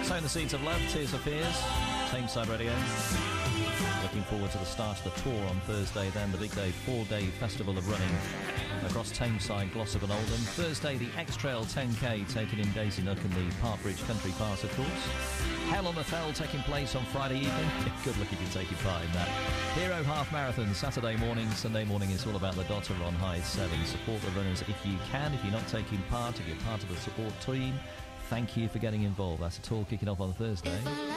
Sowing the Seeds of Love, Tears for Fears, Tameside Radio. Looking forward to the start of the tour on Thursday, then the big day, 4-day festival of running across Tameside, Glossop and Oldham. Thursday, the X-Trail 10K taken in Daisy Nook and the Parkbridge Country Pass, of course. Hell on the Fell taking place on Friday evening. Good luck if you're taking part in that. Hero Half Marathon, Saturday morning. Sunday morning is all about the Dotter on High 7. Support the runners if you can. If you're not taking part, if you're part of the support team, thank you for getting involved. That's a tour kicking off on Thursday.